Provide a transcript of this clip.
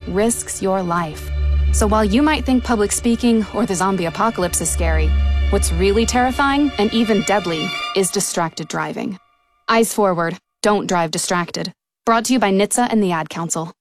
risks your life. So while you might think public speaking or the zombie apocalypse is scary, what's really terrifying and even deadly is distracted driving. Eyes forward, don't drive distracted. Brought to you by NHTSA and the Ad Council.